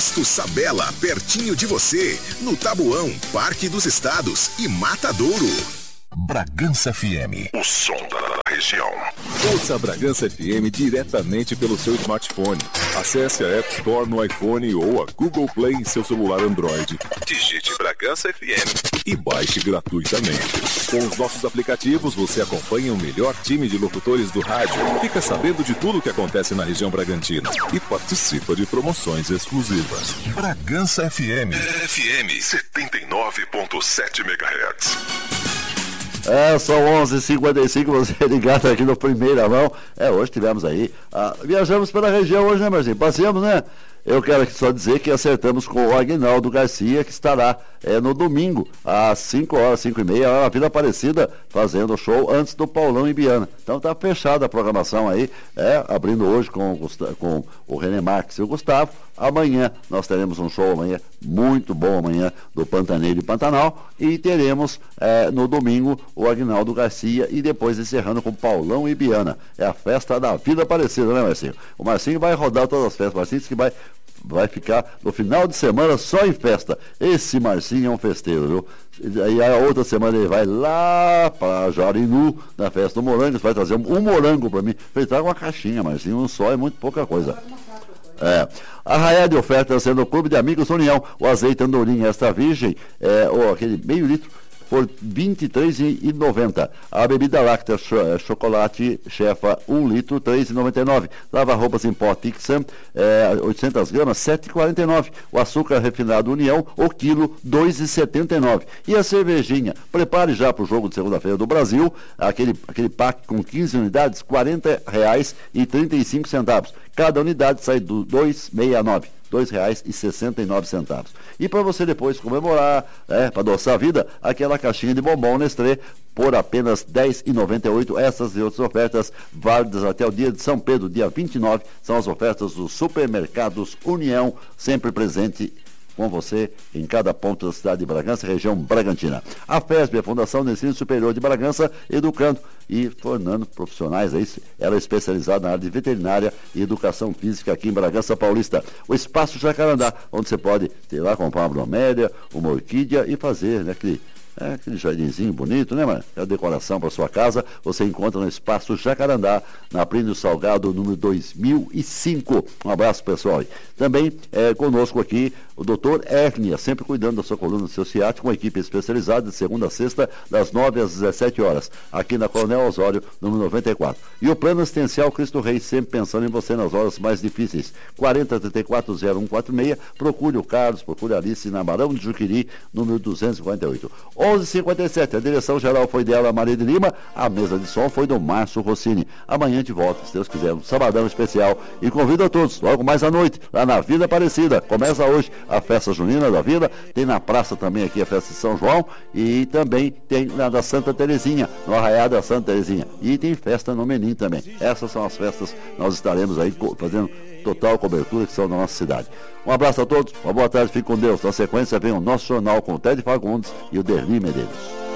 Posto Sabela, pertinho de você, no Tabuão, Parque dos Estados e Matadouro. Bragança FM, o som da região. Ouça a Bragança FM diretamente pelo seu smartphone. Acesse a App Store no iPhone ou a Google Play em seu celular Android. Digite Bragança FM e baixe gratuitamente. Com os nossos aplicativos, você acompanha o melhor time de locutores do rádio, fica sabendo de tudo o que acontece na região Bragantina e participa de promoções exclusivas. Bragança FM, FM 79.7 MHz. São 11h55, você ligado aqui no Primeira Mão. Hoje tivemos aí, viajamos pela região hoje, né, Marcinho? Passeamos, né? Eu quero aqui só dizer que acertamos com o Aguinaldo Garcia, que estará no domingo, às 5h30, lá na Vila Aparecida, fazendo o show antes do Paulão e Biana. Então tá fechada a programação aí, abrindo hoje com o René Marques e o Gustavo. Amanhã nós teremos um show amanhã, muito bom amanhã, do Pantaneiro e Pantanal, e teremos no domingo o Aguinaldo Garcia e depois encerrando com Paulão e Biana. É a festa da Vila Aparecida, né, Marcinho? O Marcinho vai rodar todas as festas, o Marcinho disse que vai ficar no final de semana só em festa. Esse Marcinho é um festeiro, viu? Aí a outra semana ele vai lá para Jarinu, na festa do morango, vai trazer um morango para mim. Ele traga uma caixinha, Marcinho, um só é muito pouca coisa. Arraiá de ofertas sendo o Clube de Amigos União, o azeite andorinha extra virgem, ou aquele meio litro, por R$ 23,90. A bebida láctea chocolate chefa 1 litro, R$ 3,99. Lava roupas em pó Tixan, 800 gramas, R$ 7,49. O açúcar refinado União, o quilo, R$ 2,79. E a cervejinha, prepare já para o jogo de segunda-feira do Brasil, aquele pack com 15 unidades, R$ 40,35. Cada unidade sai do R$ 2,69. R$ 2,69. E para você depois comemorar, para adoçar a vida, aquela caixinha de bombom Nestlé por apenas R$ 10,98. Essas e outras ofertas válidas até o dia de São Pedro, dia 29, são as ofertas dos supermercados União, sempre presente com você em cada ponto da cidade de Bragança, região Bragantina. A FESB, a Fundação de Ensino Superior de Bragança, educando e tornando profissionais, ela é especializada na área de veterinária e educação física aqui em Bragança Paulista. O Espaço Jacarandá, onde você pode ir lá comprar uma bromélia, uma orquídea e fazer, né, aquele jardinzinho bonito, né, mano? É a decoração para sua casa. Você encontra no Espaço Jacarandá, na Plínio Salgado, número 2005. Um abraço, pessoal. Também conosco aqui o doutor Hérnia, sempre cuidando da sua coluna, do seu ciático, com uma equipe especializada de segunda a sexta, das 9 às 17 horas, aqui na Coronel Osório, número 94. E o Plano Assistencial Cristo Rei, sempre pensando em você nas horas mais difíceis. 4034-0146. Procure o Carlos, procure a Alice na Barão de Juquiri, número 248. 11h57, a direção geral foi dela, Maria de Lima, a mesa de som foi do Márcio Rossini. Amanhã de volta, se Deus quiser, um sabadão especial. E convido a todos, logo mais à noite, lá na Vila Aparecida. Começa hoje a festa junina da Vila, tem na praça também aqui a festa de São João e também tem na da Santa Terezinha, no Arraiá da Santa Terezinha. E tem festa no Menim também. Essas são as festas, nós estaremos aí fazendo total cobertura que são da nossa cidade. Um abraço a todos, uma boa tarde, fique com Deus. Na sequência vem o nosso jornal com o Ted Fagundes e o Derli Medeiros.